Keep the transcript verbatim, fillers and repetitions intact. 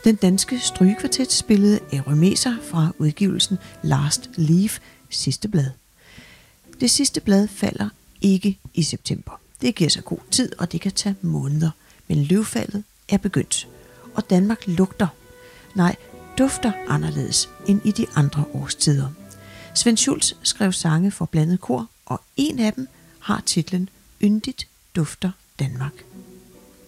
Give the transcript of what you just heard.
Den danske strygekvartet spillede Eurimeser fra udgivelsen Last Leaf, sidste blad. Det sidste blad falder ikke i september. Det giver sig god tid, og det kan tage måneder. Men løvfaldet er begyndt. Og Danmark lugter, nej, dufter anderledes end i de andre årstider. Svend Schultz skrev sange for blandet kor, og en af dem har titlen Yndigt dufter Danmark.